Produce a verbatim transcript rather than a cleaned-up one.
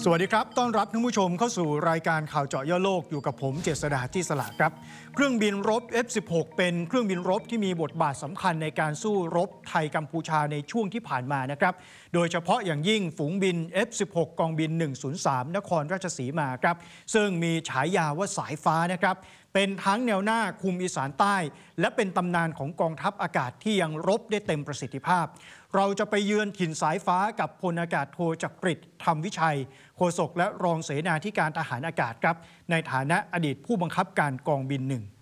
สวัสดีครับต้อนรับท่านผู้ชมเข้าสู่รายการข่าวเจาะย่อโลกอยู่กับผมเจษฎาที่สละครับเครื่องบินรบ เอฟ สิบหก เป็นเครื่องบินรบที่มีบทบาทสำคัญในการสู้รบไทยกัมพูชาในช่วงที่ผ่านมานะครับโดยเฉพาะอย่างยิ่งฝูงบิน เอฟ สิบหก กองบินหนึ่งศูนย์สามนครราชสีมาครับซึ่งมีฉายาว่าสายฟ้านะครับเป็นทั้งแนวหน้าคุมอีสานใต้และเป็นตำนานของกองทัพอากาศที่ยังรบได้เต็มประสิทธิภาพเราจะไปเยือนถิ่นสายฟ้ากับพลอากาศโทจักริดธรรมวิชัยโฆษกและรองเสนาธิการทหารอากาศครับในฐานะอดีตผู้บังคับการกองบินหนึ่ง